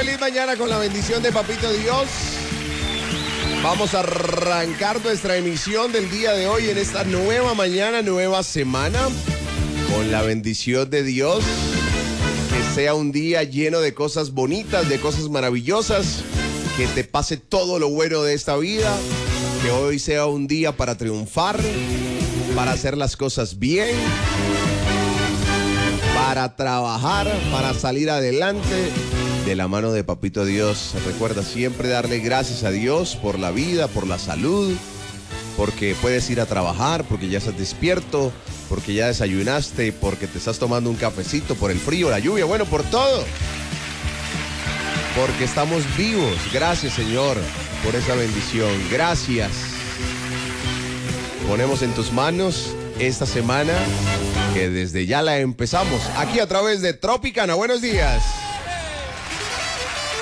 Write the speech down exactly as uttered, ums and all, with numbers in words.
feliz mañana con la bendición de Papito Dios. Vamos a arrancar nuestra emisión del día de hoy en esta nueva mañana, nueva semana, con la bendición de Dios. Que sea un día lleno de cosas bonitas, de cosas maravillosas, que te pase todo lo bueno de esta vida, que hoy sea un día para triunfar, para hacer las cosas bien, para trabajar, para salir adelante de la mano de Papito Dios. Recuerda siempre darle gracias a Dios por la vida, por la salud, porque puedes ir a trabajar, porque ya estás despierto, porque ya desayunaste, porque te estás tomando un cafecito, por el frío, la lluvia, bueno, por todo. Porque estamos vivos. Gracias, Señor, por esa bendición. Gracias. Ponemos en tus manos esta semana que desde ya la empezamos aquí a través de Tropicana. Buenos días.